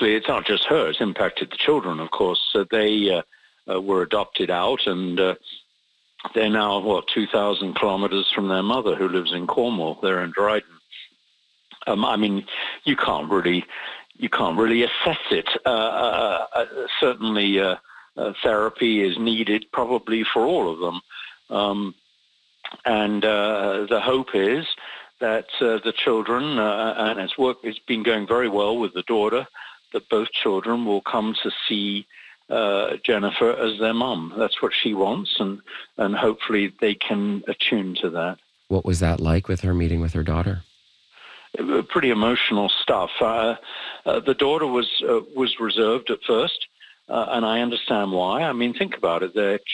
obviously, it's not just her. It's impacted the children, of course. So they were adopted out, and they're now, 2,000 kilometers from their mother, who lives in Cornwall. They're in Dryden. I mean, you can't really assess it. Certainly, therapy is needed probably for all of them. And the hope is that the children, and it's been going very well with the daughter, that both children will come to see Jennifer as their mum. That's what she wants, and hopefully they can attune to that. What was that like with her meeting with her daughter? Pretty emotional stuff. The daughter was reserved at first, and I understand why. I mean, think about it. They're